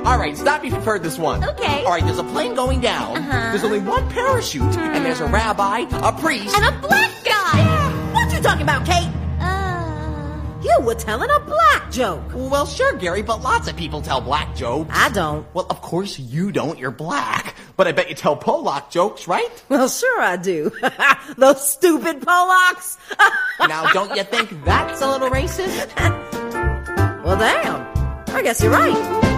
All right, stop me if you've heard this one. Okay. All right, there's a plane going down. There's only one parachute, and there's a rabbi, a priest, And a black guy. What you talking about, Kate? You were telling a black joke. Well, sure, Gary, but lots of people tell black jokes. I don't. Well, of course you don't. You're black. But I bet you tell Polak jokes, right? Well, sure I do. Those stupid Polacks. Now, don't you think that's a little racist? Well, damn. I guess you're right.